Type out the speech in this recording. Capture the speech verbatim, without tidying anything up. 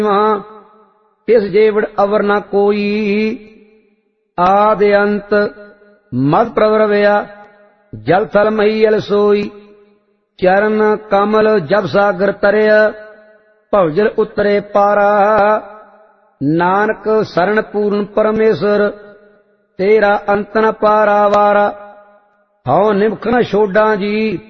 तिस जेवड़ अवर न कोई। आदि अंत मद प्रवर व्या जल थल महीयल सोई। चरण कमल जब सागर तरय भवजल उतरे पारा। नानक शरण पूर्ण परमेश्वर तेरा अंत न पारा वारा। हौ निमख न छोड़ा जी